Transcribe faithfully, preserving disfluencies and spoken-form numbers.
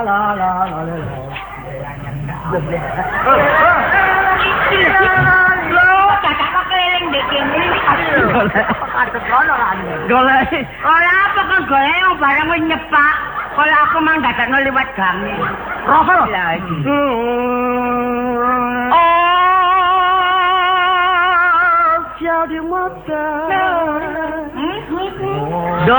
La la la la. Kakak keliling ndek kene. Adep ono lah. Golek. Ora apa kok golek barang wis nyepak. Kalau aku mang dadakno liwat gange. Rasa lah iki. Oh, jadi mata.